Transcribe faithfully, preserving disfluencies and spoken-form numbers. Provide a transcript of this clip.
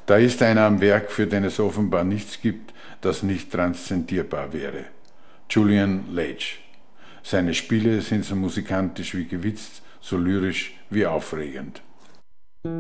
Da ist einer am Werk, für den es offenbar nichts gibt, das nicht transzendierbar wäre. Julian Leitch. Seine Spiele sind so musikantisch wie gewitzt, so lyrisch wie aufregend.